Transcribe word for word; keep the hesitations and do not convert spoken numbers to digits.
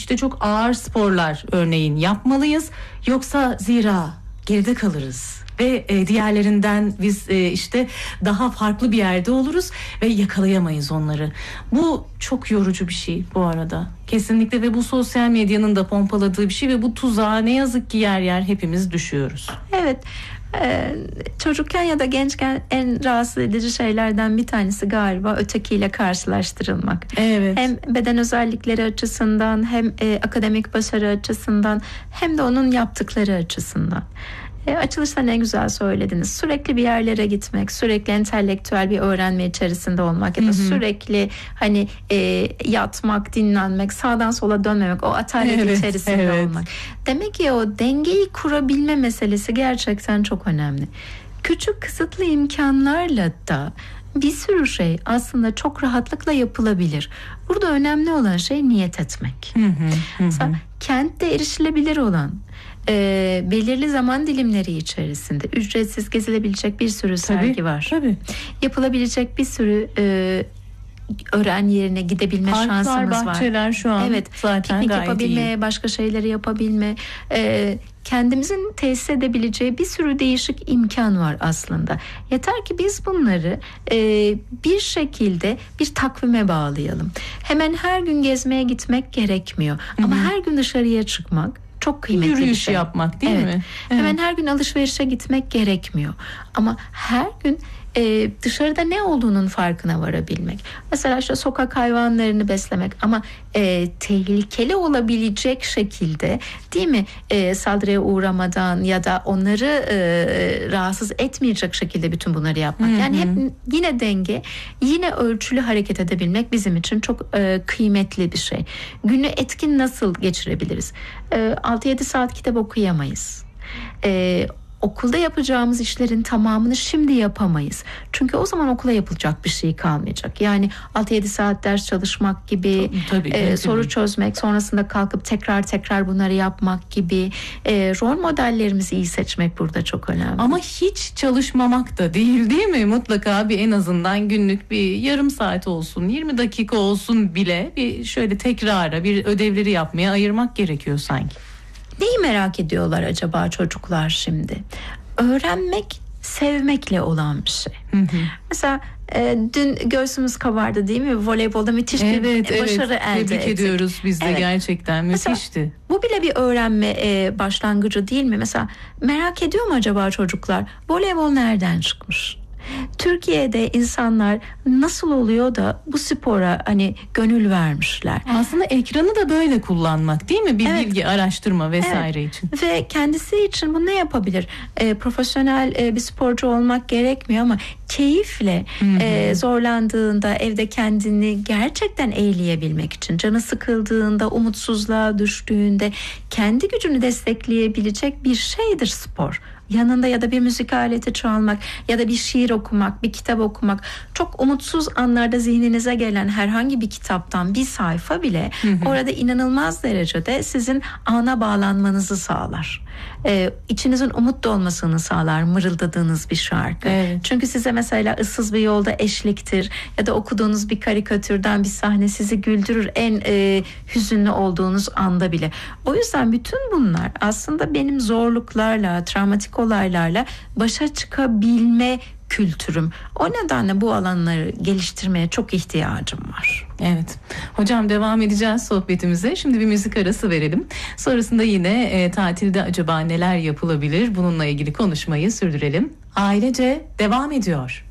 işte çok ağır sporlar örneğin yapmalıyız, yoksa zira geride kalırız ve e, diğerlerinden biz e, işte daha farklı bir yerde oluruz ve yakalayamayız onları. Bu çok yorucu bir şey bu arada. Kesinlikle, ve bu sosyal medyanın da pompaladığı bir şey ve bu tuzağa ne yazık ki yer yer hepimiz düşüyoruz. Evet. Ee, çocukken ya da gençken en rahatsız edici şeylerden bir tanesi galiba ötekiyle karşılaştırılmak. Evet. Hem beden özellikleri açısından, hem e, akademik başarı açısından, hem de onun yaptıkları açısından. E, açılışta ne güzel söylediniz. Sürekli bir yerlere gitmek, sürekli entelektüel bir öğrenme içerisinde olmak ya da hı hı. sürekli hani e, yatmak, dinlenmek, sağdan sola dönmemek, o atalet evet, içerisinde evet. olmak. Demek ki o dengeyi kurabilme meselesi gerçekten çok önemli. Küçük kısıtlı imkanlarla da bir sürü şey aslında çok rahatlıkla yapılabilir. Burada önemli olan şey niyet etmek. Hı hı, hı. Mesela kentte erişilebilir olan, E, belirli zaman dilimleri içerisinde ücretsiz gezilebilecek bir sürü sergi tabii, var. Tabii. Yapılabilecek bir sürü e, öğren yerine gidebilme parklar, şansımız var. Bahçeler şu an evet, zaten piknik gayet yapabilme, iyi. Başka şeyleri yapabilme, e, kendimizin tesis edebileceği bir sürü değişik imkan var aslında. Yeter ki biz bunları e, bir şekilde bir takvime bağlayalım. Hemen her gün gezmeye gitmek gerekmiyor. Hı-hı. Ama her gün dışarıya çıkmak çok kıymetli yürüyüş bir şey. yapmak değil evet. mi? Evet. Hemen her gün alışverişe gitmek gerekmiyor. Ama her gün e, dışarıda ne olduğunun farkına varabilmek. Mesela işte sokak hayvanlarını beslemek ama e, tehlikeli olabilecek şekilde, değil mi? E, saldırıya uğramadan ya da onları e, rahatsız etmeyecek şekilde bütün bunları yapmak. Hı-hı. Yani hep yine denge, yine ölçülü hareket edebilmek bizim için çok e, kıymetli bir şey. Günü etkin nasıl geçirebiliriz? E, altı yedi saat kitap okuyamayız. E, Okulda yapacağımız işlerin tamamını şimdi yapamayız. Çünkü o zaman okula yapılacak bir şey kalmayacak. Yani altı yedi saat ders çalışmak gibi, tabii, tabii, e, soru tabii. çözmek, sonrasında kalkıp tekrar tekrar bunları yapmak gibi e, rol modellerimizi iyi seçmek burada çok önemli. Ama hiç çalışmamak da değil, değil mi? Mutlaka bir en azından günlük bir yarım saat olsun, yirmi dakika olsun bile bir şöyle tekrara, bir ödevleri yapmaya ayırmak gerekiyor sanki. Neyi merak ediyorlar acaba çocuklar şimdi? Öğrenmek sevmekle olan bir şey. Hı hı. Mesela e, dün göğsümüz kabardı değil mi? Voleybolda müthiş evet, bir başarı evet. elde ettik. Tebrik ediyoruz biz de evet. Gerçekten müthişti. Mesela, bu bile bir öğrenme e, başlangıcı değil mi? Mesela merak ediyor mu acaba çocuklar? Voleybol nereden çıkmış? Türkiye'de insanlar nasıl oluyor da bu spora hani gönül vermişler? Aslında ekranı da böyle kullanmak değil mi? Bir evet. bilgi araştırma vesaire evet. için. Ve kendisi için bu ne yapabilir? E, profesyonel e, bir sporcu olmak gerekmiyor ama keyifle e, zorlandığında evde kendini gerçekten eğleyebilmek için, canı sıkıldığında, umutsuzluğa düştüğünde kendi gücünü destekleyebilecek bir şeydir spor. Yanında ya da bir müzik aleti çalmak ya da bir şiir okumak, bir kitap okumak. Çok umutsuz anlarda zihninize gelen herhangi bir kitaptan bir sayfa bile hı hı. orada inanılmaz derecede sizin ana bağlanmanızı sağlar. Ee, içinizin umut dolmasını sağlar mırıldadığınız bir şarkı. Evet. Çünkü size mesela ıssız bir yolda eşliktir ya da okuduğunuz bir karikatürden bir sahne sizi güldürür en e, hüzünlü olduğunuz anda bile. O yüzden bütün bunlar aslında benim zorluklarla, travmatik olaylarla başa çıkabilme kültürüm. O nedenle bu alanları geliştirmeye çok ihtiyacım var. Evet. Hocam devam edeceğiz sohbetimize. Şimdi bir müzik arası verelim. Sonrasında yine e, tatilde acaba neler yapılabilir? Bununla ilgili konuşmayı sürdürelim. Ailece devam ediyor.